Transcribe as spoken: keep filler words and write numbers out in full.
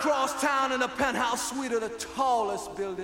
across town in a penthouse suite of the tallest building.